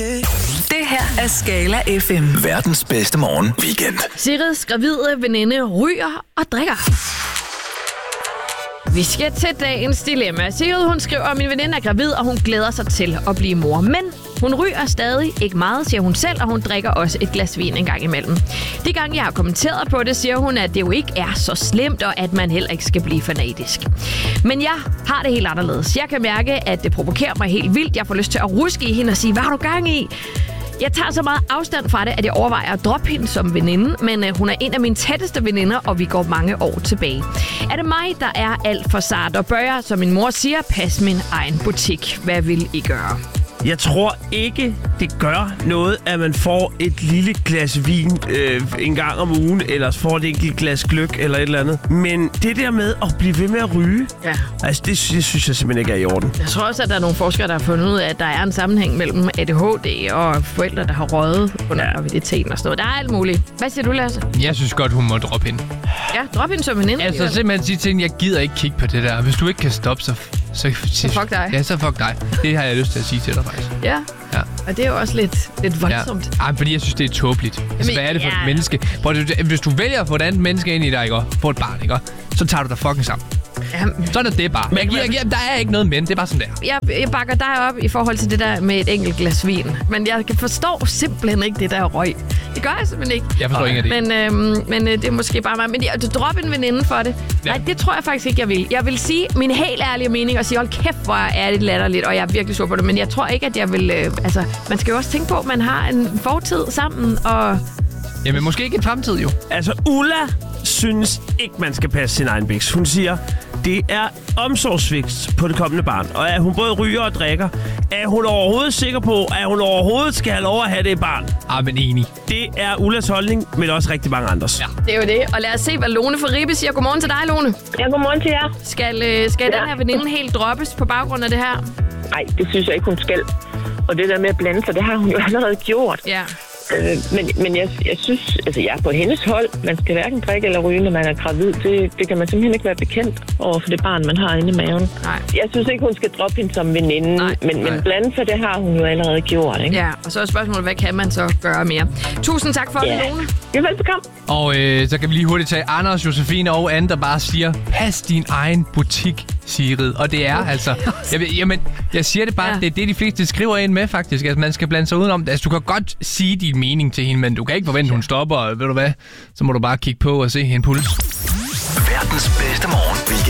Det her er Skala FM. Verdens bedste morgen weekend. Sigrids gravide veninde ryger og drikker. Vi skal til dagens dilemma. Sigrid, hun skriver, at min veninde er gravid, og hun glæder sig til at blive mor. Men hun ryger stadig ikke meget, siger hun selv, og hun drikker også et glas vin en gang imellem. De gange, jeg har kommenteret på det, siger hun, at det jo ikke er så slemt, og at man heller ikke skal blive fanatisk. Men jeg har det helt anderledes. Jeg kan mærke, at det provokerer mig helt vildt. Jeg får lyst til at ruske i hende og sige, hvad har du gang i? Jeg tager så meget afstand fra det, at jeg overvejer at droppe hende som veninde, men hun er en af mine tætteste veninder, og vi går mange år tilbage. Er det mig, der er alt for sart, og bør jeg, som min mor siger, passe min egen butik? Hvad vil I gøre? Jeg tror ikke, det gør noget, at man får et lille glas vin en gang om ugen, eller får et enkelt glas gløgg eller et eller andet. Men det der med at blive ved med at ryge, altså det synes jeg simpelthen ikke er i orden. Jeg tror også, at der er nogle forskere, der har fundet ud af, at der er en sammenhæng mellem ADHD og forældre, der har røget under graviditeten og sådan noget. Der er alt muligt. Hvad siger du, Lasse? Jeg synes godt, hun må droppe hende. Ja, droppe hende som veninde. Altså simpelthen sige til hende, jeg gider ikke kigge på det der. Hvis du ikke kan stoppe, så fuck dig. Ja, så fuck dig. Det har jeg lyst til at sige til dig faktisk. Ja. Og det er jo også lidt voldsomt. Ja. Ej, fordi jeg synes, det er tåbeligt. Altså, hvad er det for et menneske? Hvis du vælger at få et andet menneske ind i dig, ikke? Få et barn, ikke? Så tager du dig fucking sammen. Sådan er det bare. Men der er ikke noget men, det er bare sådan der. Jeg bakker dig op i forhold til det der med et enkelt glas vin. Men jeg forstår simpelthen ikke det der røg. Det gør jeg simpelthen ikke. Jeg forstår ikke af det. Men det er måske bare mig. Men du droppe en veninde for det. Ja. Nej, det tror jeg faktisk ikke, jeg vil. Jeg vil sige min helt ærlige mening og sige, hold kæft, hvor er det latterligt, og jeg er virkelig sur på det. Men jeg tror ikke, at jeg vil... man skal jo også tænke på, at man har en fortid sammen, og... Jamen, måske ikke en fremtid, jo. Altså, Ulla synes ikke, man skal passe sin egen biks. Hun siger, det er omsorgssvigt på det kommende barn. Og at hun både ryger og drikker, er hun overhovedet sikker på, at hun overhovedet skal have lov at have det barn? Men enig. Det er Ullas holdning, men også rigtig mange andres. Ja, det er jo det. Og lad os se, hvad Lone fra Ribe siger. Godmorgen til dig, Lone. Ja, godmorgen til jer. Skal den her veninde helt droppes på baggrund af det her? Nej, det synes jeg ikke, hun skal. Og det der med at blande sig, det har hun jo allerede gjort. Ja. Men jeg synes, altså jeg er på hendes hold. Man skal hverken drikke eller ryge, når man er gravid. Det kan man simpelthen ikke være bekendt over for det barn, man har inde i maven. Nej. Jeg synes ikke, hun skal droppe hende som veninde. Men blande sig, det har hun jo allerede gjort, ikke? Ja, og så er spørgsmålet, hvad kan man så gøre mere? Tusind tak for det, Lone. Ja, velbekomme. Og så kan vi lige hurtigt tage Anders, Josefine og Anne, der bare siger, pas din egen butik, Sigrid. Og det er altså... Jeg siger det bare, det er det, de fleste skriver ind med, faktisk. Altså, man skal blande sig udenom. Altså, du kan godt sige din mening til hende, men du kan ikke forvente, hun stopper. Og ved du hvad? Så må du bare kigge på og se hende puls. Verdens bedste morgen weekend.